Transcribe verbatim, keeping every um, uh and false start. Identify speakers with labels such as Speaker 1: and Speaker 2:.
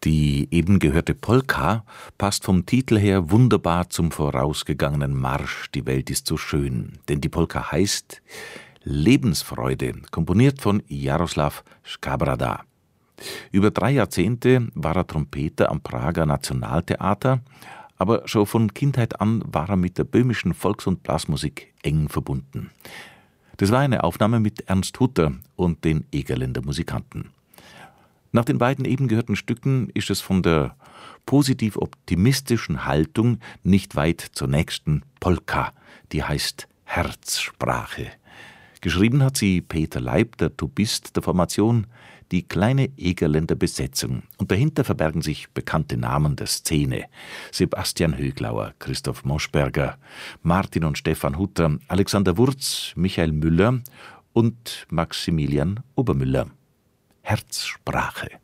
Speaker 1: Die eben gehörte Polka passt vom Titel her wunderbar zum vorausgegangenen Marsch »Die Welt ist so schön«, denn die Polka heißt »Lebensfreude«, komponiert von Jaroslav Skabrada. Über drei Jahrzehnte war er Trompeter am Prager Nationaltheater, aber schon von Kindheit an war er mit der böhmischen Volks- und Blasmusik eng verbunden. Das war eine Aufnahme mit Ernst Hutter und den Egerländer Musikanten. Nach den beiden eben gehörten Stücken ist es von der positiv-optimistischen Haltung nicht weit zur nächsten Polka, die heißt Herzsprache. Geschrieben hat sie Peter Leib, der Tubist der Formation, die kleine Egerländer Besetzung. Und dahinter verbergen sich bekannte Namen der Szene. Sebastian Höglauer, Christoph Moschberger, Martin und Stefan Hutter, Alexander Wurz, Michael Müller und Maximilian Obermüller. Herzsprache.